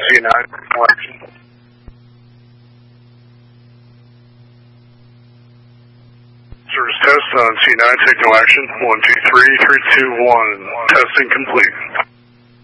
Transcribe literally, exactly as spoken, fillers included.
C nine, no action. Service test on C nine, take no action. one two three, three two one. Testing complete.